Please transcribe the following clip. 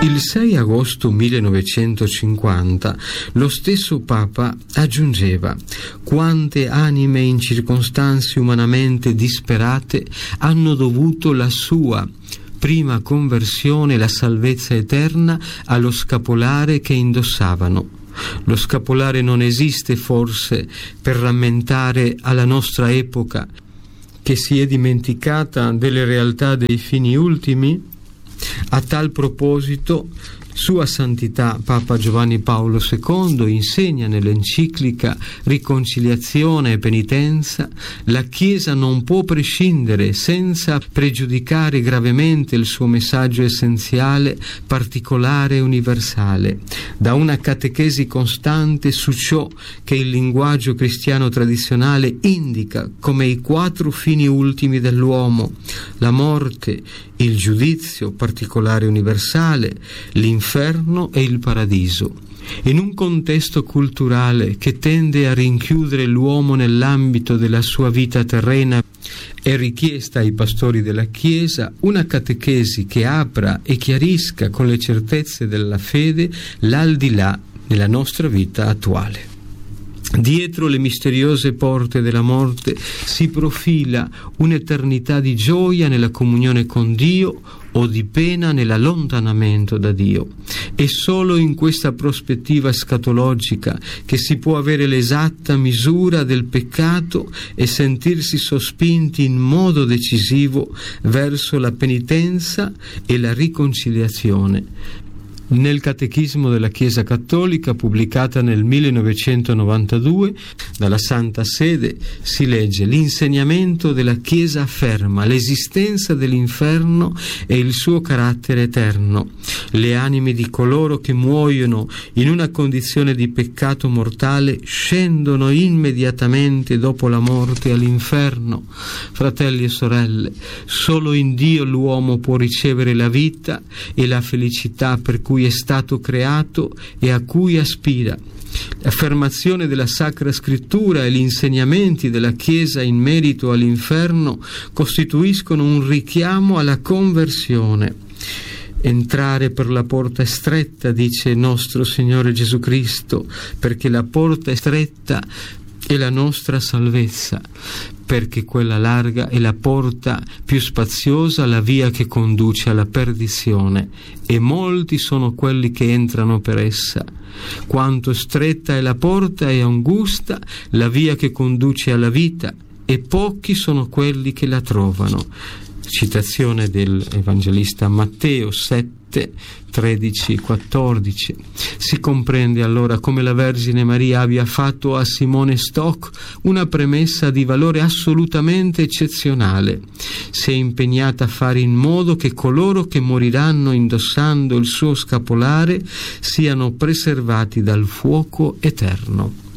Il 6 agosto 1950 lo stesso Papa aggiungeva: quante anime in circostanze umanamente disperate hanno dovuto la sua prima conversione, la salvezza eterna, allo scapolare che indossavano. Lo scapolare non esiste forse per rammentare alla nostra epoca che si è dimenticata delle realtà dei fini ultimi? A tal proposito, Sua Santità Papa Giovanni Paolo II insegna nell'enciclica Riconciliazione e Penitenza: la Chiesa non può prescindere, senza pregiudicare gravemente il suo messaggio essenziale, particolare e universale, da una catechesi costante su ciò che il linguaggio cristiano tradizionale indica come i 4 fini ultimi dell'uomo: la morte, il giudizio particolare universale, l'inferno e il paradiso. In un contesto culturale che tende a rinchiudere l'uomo nell'ambito della sua vita terrena, è richiesta ai pastori della Chiesa una catechesi che apra e chiarisca con le certezze della fede l'aldilà nella nostra vita attuale. Dietro le misteriose porte della morte si profila un'eternità di gioia nella comunione con Dio o di pena nell'allontanamento da Dio. È solo in questa prospettiva scatologica che si può avere l'esatta misura del peccato e sentirsi sospinti in modo decisivo verso la penitenza e la riconciliazione. Nel Catechismo della Chiesa Cattolica, pubblicata nel 1992 dalla Santa Sede, si legge: l'insegnamento della Chiesa afferma l'esistenza dell'inferno e il suo carattere eterno. Le anime di coloro che muoiono in una condizione di peccato mortale scendono immediatamente dopo la morte all'inferno. Fratelli e sorelle, solo in Dio l'uomo può ricevere la vita e la felicità per cui è stato creato e a cui aspira. L'affermazione della Sacra Scrittura e gli insegnamenti della Chiesa in merito all'inferno costituiscono un richiamo alla conversione. Entrare per la porta stretta, dice nostro Signore Gesù Cristo, perché la porta è stretta è la nostra salvezza, perché quella larga è la porta più spaziosa, la via che conduce alla perdizione, e molti sono quelli che entrano per essa. Quanto stretta è la porta e angusta la via che conduce alla vita, e pochi sono quelli che la trovano. Citazione dell'Evangelista Matteo 7, 13, 14. Si comprende allora come la Vergine Maria abbia fatto a Simone Stock una premessa di valore assolutamente eccezionale. Si è impegnata a fare in modo che coloro che moriranno indossando il suo scapolare siano preservati dal fuoco eterno.